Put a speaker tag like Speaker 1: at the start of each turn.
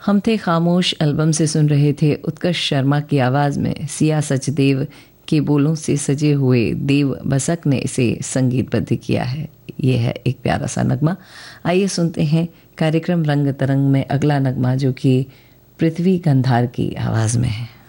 Speaker 1: हम थे खामोश एल्बम से सुन रहे थे उत्कर्ष शर्मा की आवाज़ में सिया सचदेव के बोलों से सजे हुए देव बसक ने इसे संगीतबद्ध किया है। ये है एक प्यारा सा नगमा। आइए सुनते हैं कार्यक्रम रंग तरंग में अगला नगमा, जो कि पृथ्वी गंधार की आवाज़ में है।